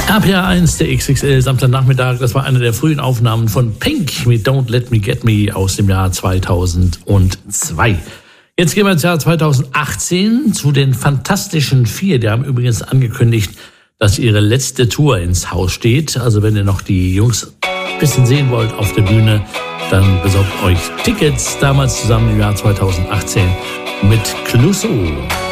RPR1, der XXL Samstagnachmittag, das war eine der frühen Aufnahmen von Pink mit Don't Let Me Get Me aus dem Jahr 2002. Jetzt gehen wir ins Jahr 2018 zu den Fantastischen Vier. Die haben übrigens angekündigt, dass ihre letzte Tour ins Haus steht. Also wenn ihr noch die Jungs ein bisschen sehen wollt auf der Bühne, dann besorgt euch Tickets. Damals zusammen im Jahr 2018 mit Clouseau.